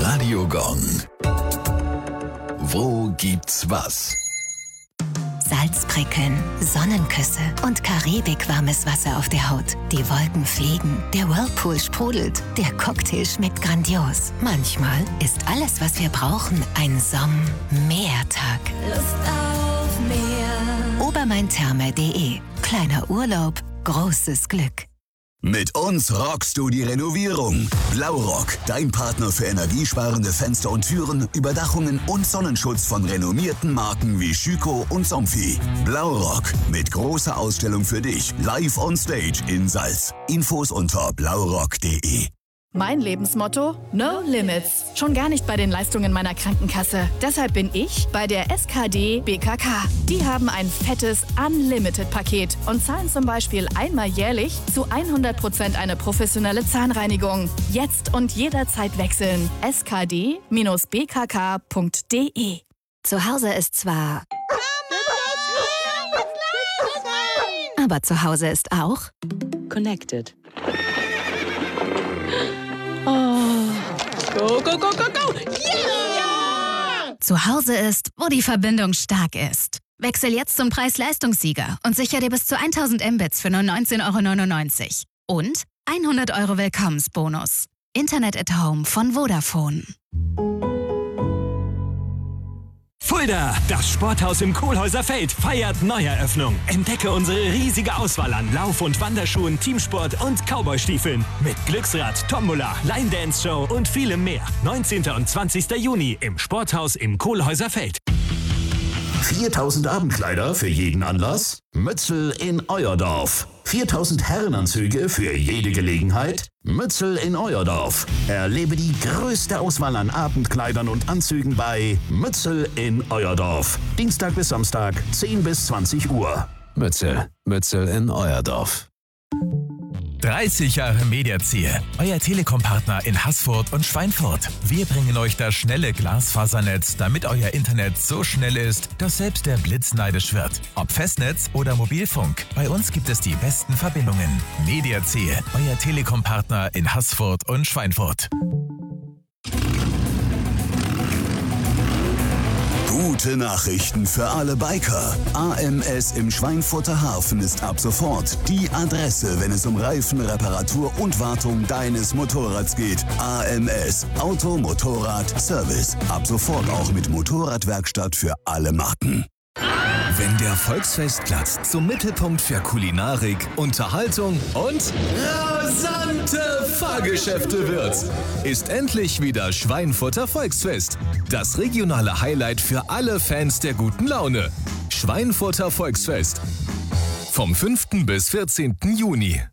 Radio Gong. Wo gibt's was? Salzprickeln, Sonnenküsse und karibikwarmes Wasser auf der Haut. Die Wolken fliegen, der Whirlpool sprudelt, der Cocktail schmeckt grandios. Manchmal ist alles, was wir brauchen, ein Sommertag. Lust auf Meer. Obermaintherme.de. Kleiner Urlaub, großes Glück. Mit uns rockst du die Renovierung. Blaurock, dein Partner für energiesparende Fenster und Türen, Überdachungen und Sonnenschutz von renommierten Marken wie Schüco und Somfy. Blaurock, mit großer Ausstellung für dich, live on stage in Salz. Infos unter blaurock.de. Mein Lebensmotto? No Limits. Schon gar nicht bei den Leistungen meiner Krankenkasse. Deshalb bin ich bei der SKD BKK. Die haben ein fettes Unlimited-Paket und zahlen zum Beispiel einmal jährlich zu 100% eine professionelle Zahnreinigung. Jetzt und jederzeit wechseln. skd-bkk.de. Zu Hause ist zwar... aber zu Hause ist auch... Connected. Oh. Go, go, go, go, go! Yeah! Zu Hause ist, wo die Verbindung stark ist. Wechsel jetzt zum Preis-Leistungssieger und sicher dir bis zu 1000 Mbits für nur 19,99 € und 100 € Willkommensbonus. Internet at Home von Vodafone. Fulda, das Sporthaus im Kohlhäuser Feld feiert Neueröffnung. Entdecke unsere riesige Auswahl an Lauf- und Wanderschuhen, Teamsport und Cowboy-Stiefeln. Mit Glücksrad, Tombola, Line-Dance-Show und vielem mehr. 19. und 20. Juni im Sporthaus im Kohlhäuser Feld. 4000 Abendkleider für jeden Anlass? Mützel in euer Dorf. 4000 Herrenanzüge für jede Gelegenheit? Mützel in euer Dorf. Erlebe die größte Auswahl an Abendkleidern und Anzügen bei Mützel in euer Dorf. Dienstag bis Samstag, 10 bis 20 Uhr. Mützel in euer Dorf. 30 Jahre Mediaziel, euer Telekom-Partner in Haßfurt und Schweinfurt. Wir bringen euch das schnelle Glasfasernetz, damit euer Internet so schnell ist, dass selbst der Blitz neidisch wird. Ob Festnetz oder Mobilfunk, bei uns gibt es die besten Verbindungen. Mediaziel, euer Telekom-Partner in Haßfurt und Schweinfurt. Gute Nachrichten für alle Biker. AMS im Schweinfurter Hafen ist ab sofort die Adresse, wenn es um Reifen, Reparatur und Wartung deines Motorrads geht. AMS, Auto, Motorrad, Service. Ab sofort auch mit Motorradwerkstatt für alle Marken. Wenn der Volksfestplatz zum Mittelpunkt für Kulinarik, Unterhaltung und rasante Fahrgeschäfte wird, ist endlich wieder Schweinfurter Volksfest. Das regionale Highlight für alle Fans der guten Laune. Schweinfurter Volksfest. Vom 5. bis 14. Juni.